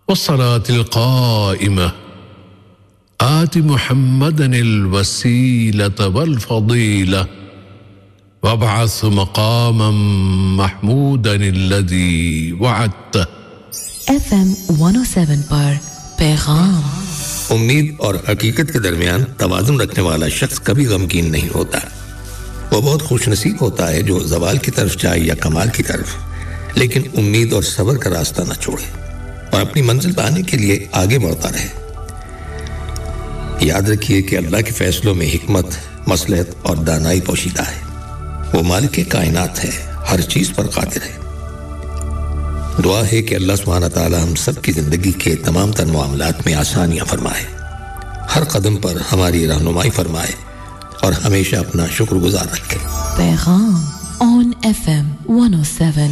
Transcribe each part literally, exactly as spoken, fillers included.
والصلاة القائمة آت محمدا الوسيلة والفضيلة وابعث مقاما محمودا الذي وعدته. F M one oh seven پر پیغام. امید اور حقیقت کے درمیان توازن رکھنے والا شخص کبھی غمگین نہیں ہوتا. وہ بہت خوش نصیب ہوتا ہے جو زوال کی طرف جائے یا کمال کی طرف، لیکن امید اور صبر کا راستہ نہ چھوڑے اور اپنی منزل پانے کے لیے آگے بڑھتا رہے. یاد رکھیے کہ اللہ کے فیصلوں میں حکمت، مصلحت اور دانائی پوشیدہ ہے. وہ مالک کائنات ہے، ہر چیز پر قادر ہے. دعا ہے کہ اللہ سبحانہ تعالی ہم سب کی زندگی کے تمام تر معاملات میں آسانیاں فرمائے، ہر قدم پر ہماری رہنمائی فرمائے اور ہمیشہ اپنا شکر گزار رکھے. پیغام on F M one oh seven.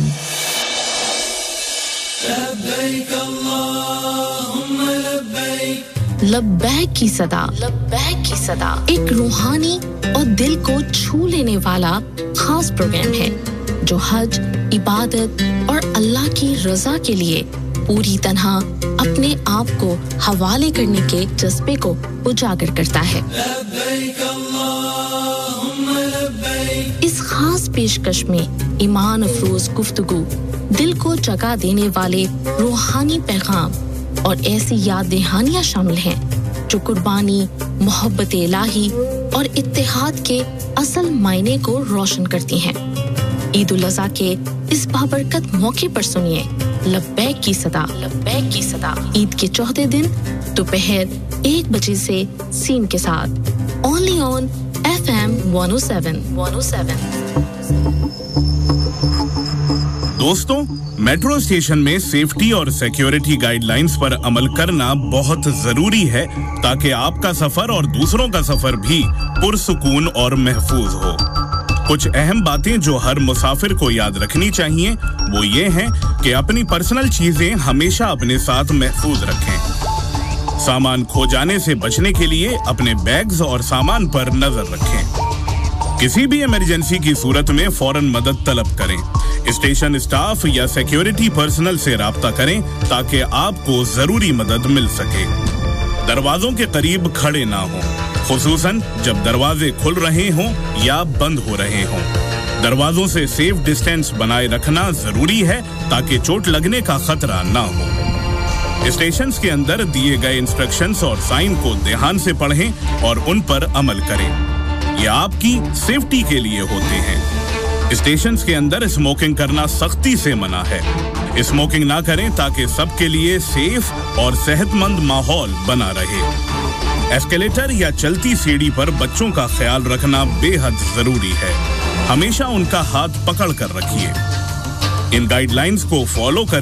لبیک اللہم لبیک. لبیک کی صدا، لبیک کی صدا ایک روحانی اور دل کو چھو لینے والا خاص پروگرام ہے جو حج، عبادت اور اللہ کی رضا کے لیے پوری طرح اپنے آپ کو حوالے کرنے کے جذبے کو اجاگر کرتا ہے. لبیک اللہم لبیک. اس خاص پیشکش میں ایمان افروز گفتگو، دل کو جگہ دینے والے روحانی پیغام اور ایسی یاد دہانیاں شامل ہیں جو قربانی، محبت الہی اور اتحاد کے اصل معنی کو روشن کرتی ہیں. عید الاضحیٰ کے اس بابرکت موقع پر سنیے لبیک کی صدا. لبیک کی صدا عید کے چوتھے دن دوپہر ایک بجے سے سین کے ساتھ only on F M one oh seven. one oh seven. دوستوں، میٹرو اسٹیشن میں سیفٹی اور سیکیورٹی گائیڈ لائنز پر عمل کرنا بہت ضروری ہے تاکہ آپ کا سفر اور دوسروں کا سفر بھی پرسکون اور محفوظ ہو. کچھ اہم باتیں جو ہر مسافر کو یاد رکھنی چاہیے وہ یہ ہیں کہ اپنی پرسنل چیزیں ہمیشہ اپنے ساتھ محفوظ رکھیں. سامان کھو جانے سے بچنے کے لیے اپنے بیگز اور سامان پر نظر رکھیں. کسی بھی ایمرجنسی کی صورت میں فوراً مدد طلب کریں. اسٹیشن اسٹاف یا سیکیورٹی پرسنل سے رابطہ کریں تاکہ آپ کو ضروری مدد مل سکے. دروازوں کے قریب کھڑے نہ ہوں، خصوصاً جب دروازے کھل رہے ہوں یا بند ہو رہے ہوں. دروازوں سے سیف ڈسٹینس بنائے رکھنا ضروری ہے تاکہ چوٹ لگنے کا خطرہ نہ ہو. اسٹیشنز کے اندر دیے گئے انسٹرکشنز اور سائن کو دھیان سے پڑھیں اور ان پر عمل کریں. یہ آپ کی سیفٹی کے لیے ہوتے ہیں. اسٹیشنز کے اندر اسموکنگ کرنا سختی سے منع ہے. اسموکنگ نہ کریں تاکہ سب کے لیے سیف اور صحت مند ماحول بنا رہے. ایسکیلیٹر یا چلتی سیڑھی پر بچوں کا خیال رکھنا بے حد ضروری ہے. ہمیشہ ان کا ہاتھ پکڑ کر رکھیے. ان گائیڈ لائنز کو فالو کریں